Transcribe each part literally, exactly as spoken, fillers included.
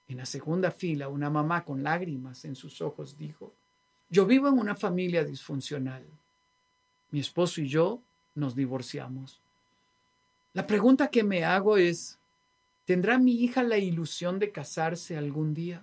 En la segunda fila, una mamá con lágrimas en sus ojos dijo: yo vivo en una familia disfuncional. Mi esposo y yo nos divorciamos. La pregunta que me hago es: ¿tendrá mi hija la ilusión de casarse algún día?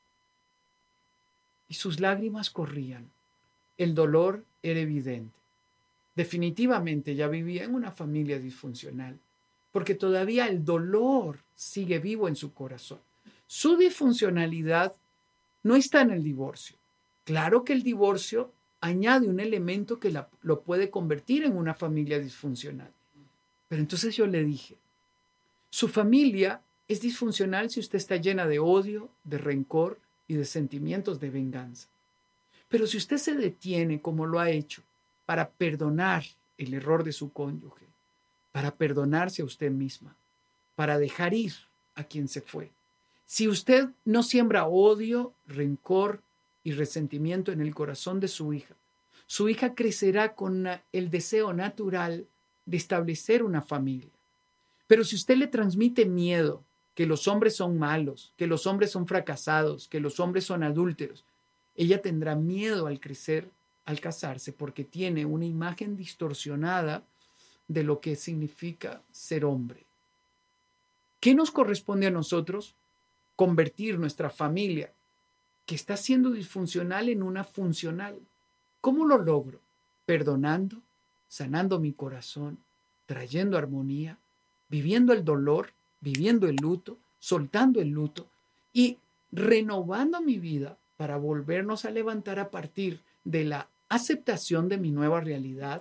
Y sus lágrimas corrían. El dolor era evidente. Definitivamente ella vivía en una familia disfuncional, porque todavía el dolor sigue vivo en su corazón. Su disfuncionalidad no está en el divorcio. Claro que el divorcio añade un elemento que la, lo puede convertir en una familia disfuncional. Pero entonces yo le dije: su familia es disfuncional si usted está llena de odio, de rencor y de sentimientos de venganza. Pero si usted se detiene, como lo ha hecho, para perdonar el error de su cónyuge, para perdonarse a usted misma, para dejar ir a quien se fue, si usted no siembra odio, rencor y resentimiento en el corazón de su hija, su hija crecerá con el deseo natural de establecer una familia. Pero si usted le transmite miedo, que los hombres son malos, que los hombres son fracasados, que los hombres son adúlteros, ella tendrá miedo al crecer, al casarse, porque tiene una imagen distorsionada de lo que significa ser hombre. ¿Qué nos corresponde a nosotros? Convertir nuestra familia, que está siendo disfuncional, en una funcional. ¿Cómo lo logro? Perdonando, sanando mi corazón, trayendo armonía, viviendo el dolor, viviendo el luto, soltando el luto y renovando mi vida para volvernos a levantar a partir de la aceptación de mi nueva realidad,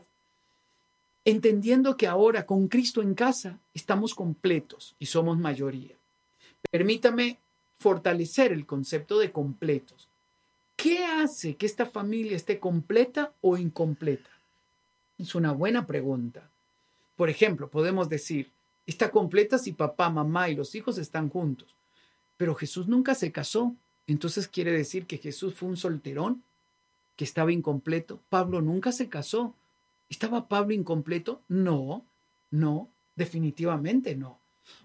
entendiendo que ahora con Cristo en casa estamos completos y somos mayoría. Permítame fortalecer el concepto de completos. ¿Qué hace que esta familia esté completa o incompleta? Es una buena pregunta. Por ejemplo, podemos decir: está completa si papá, mamá y los hijos están juntos. Pero Jesús nunca se casó. Entonces quiere decir que Jesús fue un solterón, que estaba incompleto. Pablo nunca se casó. ¿Estaba Pablo incompleto? No, no, definitivamente no.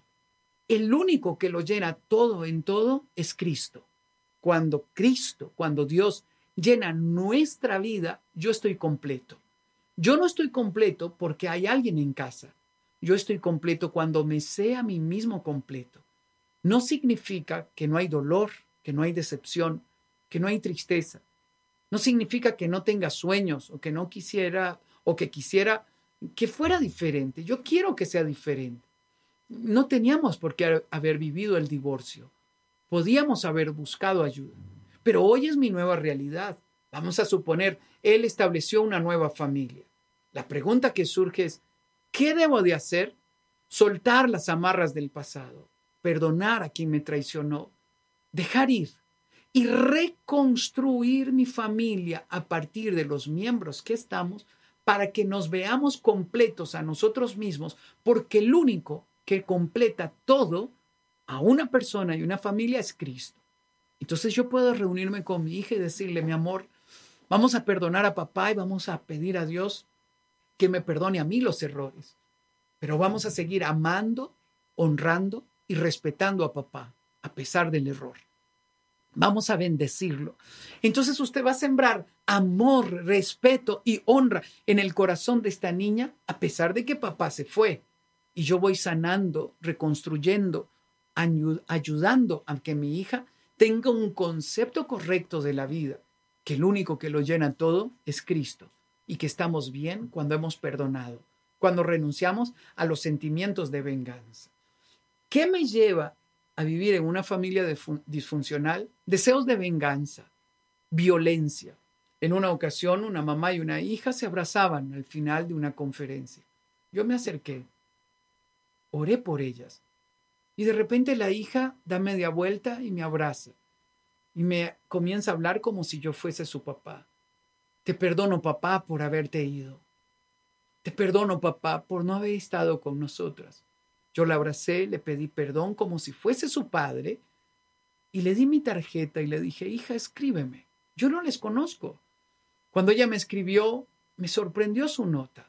El único que lo llena todo en todo es Cristo. Cuando Cristo, cuando Dios llena nuestra vida, yo estoy completo. Yo no estoy completo porque hay alguien en casa. Yo estoy completo cuando me sé a mí mismo completo. No significa que no hay dolor, que no hay decepción, que no hay tristeza. No significa que no tenga sueños o que no quisiera o que quisiera que fuera diferente. Yo quiero que sea diferente. No teníamos por qué haber vivido el divorcio. Podíamos haber buscado ayuda. Pero hoy es mi nueva realidad. Vamos a suponer, él estableció una nueva familia. La pregunta que surge es: ¿qué debo de hacer? Soltar las amarras del pasado, perdonar a quien me traicionó, dejar ir y reconstruir mi familia a partir de los miembros que estamos, para que nos veamos completos a nosotros mismos, porque el único que completa todo a una persona y una familia es Cristo. Entonces yo puedo reunirme con mi hija y decirle: mi amor, vamos a perdonar a papá y vamos a pedir a Dios que me perdone a mí los errores. Pero vamos a seguir amando, honrando y respetando a papá, a pesar del error. Vamos a bendecirlo. Entonces usted va a sembrar amor, respeto y honra en el corazón de esta niña, a pesar de que papá se fue. Y yo voy sanando, reconstruyendo, ayudando a que mi hija tenga un concepto correcto de la vida, que el único que lo llena todo es Cristo, y que estamos bien cuando hemos perdonado, cuando renunciamos a los sentimientos de venganza. ¿Qué me lleva a vivir en una familia disfuncional? Deseos de venganza, violencia. En una ocasión, una mamá y una hija se abrazaban al final de una conferencia. Yo me acerqué, oré por ellas, y de repente la hija da media vuelta y me abraza, y me comienza a hablar como si yo fuese su papá. Te perdono, papá, por haberte ido. Te perdono, papá, por no haber estado con nosotras. Yo la abracé, le pedí perdón como si fuese su padre y le di mi tarjeta y le dije: hija, escríbeme. Yo no les conozco. Cuando ella me escribió, me sorprendió su nota.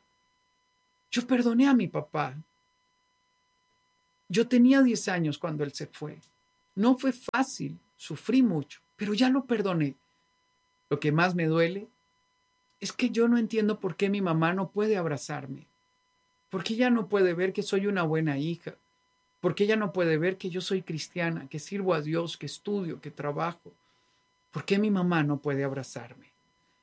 Yo perdoné a mi papá. Yo tenía diez años cuando él se fue. No fue fácil, sufrí mucho, pero ya lo perdoné. Lo que más me duele es que yo no entiendo por qué mi mamá no puede abrazarme, por qué ella no puede ver que soy una buena hija, por qué ella no puede ver que yo soy cristiana, que sirvo a Dios, que estudio, que trabajo. ¿Por qué mi mamá no puede abrazarme?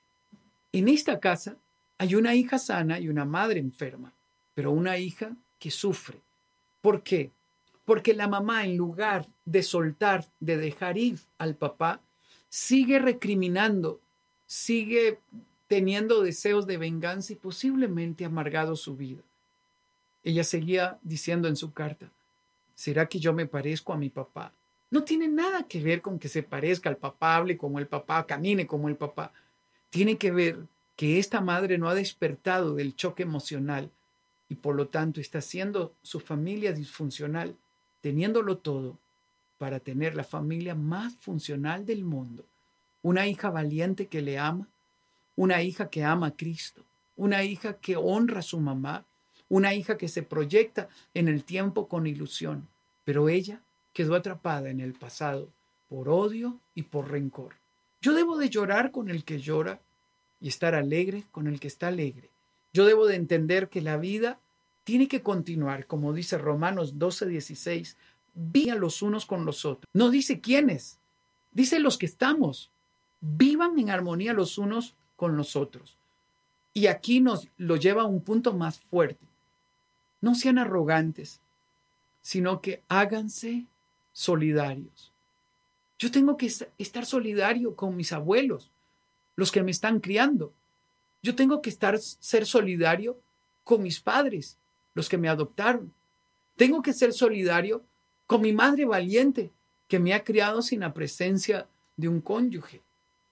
En esta casa hay una hija sana y una madre enferma, pero una hija que sufre. ¿Por qué? Porque la mamá, en lugar de soltar, de dejar ir al papá, sigue recriminando, sigue teniendo deseos de venganza y posiblemente amargado su vida. Ella seguía diciendo en su carta, ¿será que yo me parezco a mi papá? No tiene nada que ver con que se parezca al papá, hable como el papá, camine como el papá. Tiene que ver que esta madre no ha despertado del choque emocional y por lo tanto está haciendo su familia disfuncional, teniéndolo todo para tener la familia más funcional del mundo. Una hija valiente que le ama, una hija que ama a Cristo, una hija que honra a su mamá, una hija que se proyecta en el tiempo con ilusión, pero ella quedó atrapada en el pasado por odio y por rencor. Yo debo de llorar con el que llora y estar alegre con el que está alegre. Yo debo de entender que la vida tiene que continuar, como dice Romanos doce, dieciséis, vivan los unos con los otros. No dice quiénes, dice los que estamos. Vivan en armonía los unos con los otros. Y aquí nos lo lleva a un punto más fuerte. No sean arrogantes, sino que háganse solidarios. Yo tengo que estar solidario con mis abuelos, los que me están criando. Yo tengo que estar, ser solidario con mis padres, los que me adoptaron. Tengo que ser solidario con mi madre valiente, que me ha criado sin la presencia de un cónyuge.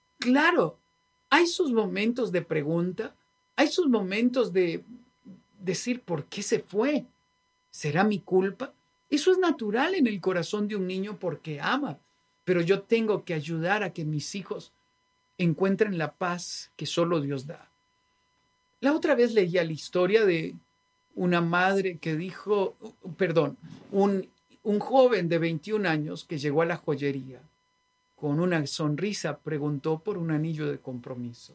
Claro, hay sus momentos de pregunta, hay sus momentos de decir, ¿por qué se fue? ¿Será mi culpa? Eso es natural en el corazón de un niño porque ama, pero yo tengo que ayudar a que mis hijos encuentren la paz que solo Dios da. La otra vez leía la historia de una madre que dijo, perdón, un, un joven de veintiún años que llegó a la joyería. Con una sonrisa preguntó por un anillo de compromiso.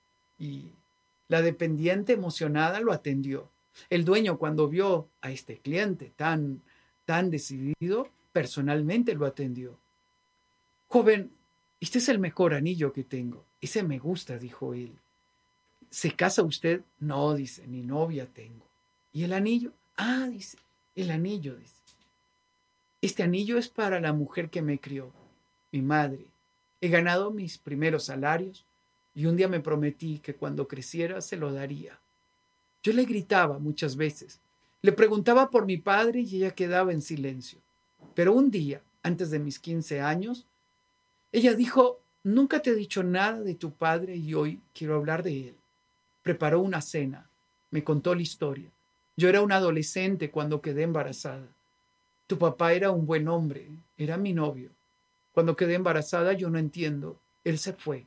Y la dependiente emocionada lo atendió. El dueño, cuando vio a este cliente tan, tan decidido, personalmente lo atendió. Joven, este es el mejor anillo que tengo. Ese me gusta, dijo él. ¿Se casa usted? No, dice, ni novia tengo. ¿Y el anillo? Ah, dice, el anillo, dice. Este anillo es para la mujer que me crió, mi madre. He ganado mis primeros salarios y un día me prometí que cuando creciera se lo daría. Yo le gritaba muchas veces, le preguntaba por mi padre y ella quedaba en silencio. Pero un día, antes de mis quince años, ella dijo, nunca te he dicho nada de tu padre y hoy quiero hablar de él. Preparó una cena, me contó la historia. Yo era una adolescente cuando quedé embarazada. Tu papá era un buen hombre, era mi novio. Cuando quedé embarazada yo no entiendo, él se fue.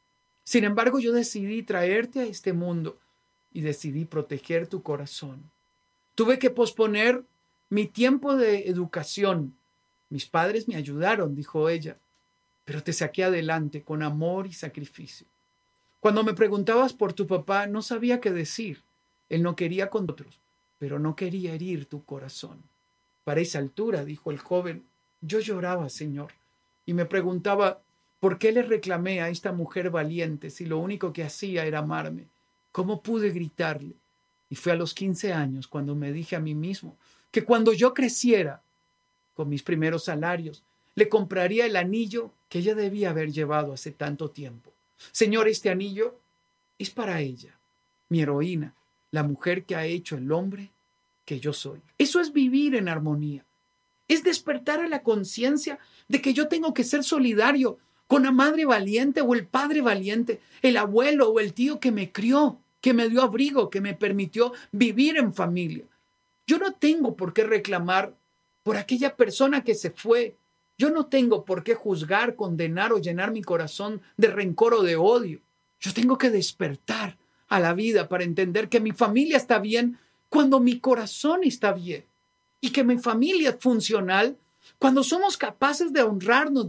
Sin embargo, yo decidí traerte a este mundo y decidí proteger tu corazón. Tuve que posponer mi tiempo de educación. Mis padres me ayudaron, dijo ella, pero te saqué adelante con amor y sacrificio. Cuando me preguntabas por tu papá, no sabía qué decir. Él no quería con otros, pero no quería herir tu corazón. Para esa altura, dijo el joven, yo lloraba, Señor, y me preguntaba, ¿por qué le reclamé a esta mujer valiente si lo único que hacía era amarme? ¿Cómo pude gritarle? Y fue a los quince años cuando me dije a mí mismo que cuando yo creciera, con mis primeros salarios, le compraría el anillo que ella debía haber llevado hace tanto tiempo. Señor, este anillo es para ella, mi heroína, la mujer que ha hecho el hombre que yo soy. Eso es vivir en armonía. Es despertar a la conciencia de que yo tengo que ser solidario con la madre valiente o el padre valiente, el abuelo o el tío que me crió, que me dio abrigo, que me permitió vivir en familia. Yo no tengo por qué reclamar por aquella persona que se fue. Yo no tengo por qué juzgar, condenar o llenar mi corazón de rencor o de odio. Yo tengo que despertar a la vida para entender que mi familia está bien cuando mi corazón está bien y que mi familia es funcional Cuando somos capaces de honrarnos,